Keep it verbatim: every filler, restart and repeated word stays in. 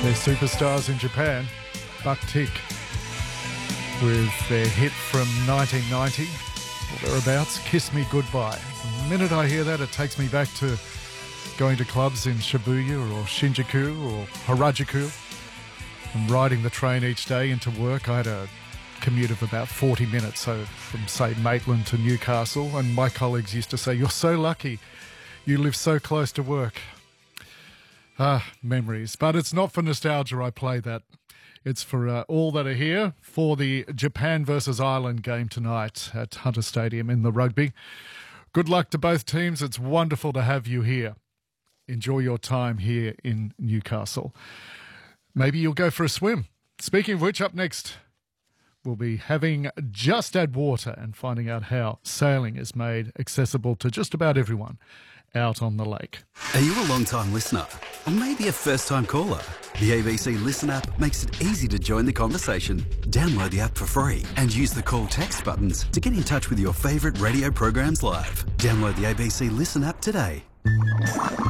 They're superstars in Japan, Buck-Tick, with their hit from nineteen ninety, or thereabouts, Kiss Me Goodbye. The minute I hear that, it takes me back to going to clubs in Shibuya or Shinjuku or Harajuku and riding the train each day into work. I had a commute of about forty minutes, so from, say, Maitland to Newcastle, and my colleagues used to say, "You're so lucky, you live so close to work." Ah, memories. But it's not for nostalgia I play that. It's for uh, all that are here for the Japan versus Ireland game tonight at Hunter Stadium in the rugby. Good luck to both teams. It's wonderful to have you here. Enjoy your time here in Newcastle. Maybe you'll go for a swim. Speaking of which, up next, we'll be having Just Add Water and finding out how sailing is made accessible to just about everyone out on the lake. Are you a long-time listener? Or maybe a first-time caller? The A B C Listen app makes it easy to join the conversation. Download the app for free and use the call text buttons to get in touch with your favourite radio programs live. Download the A B C Listen app today.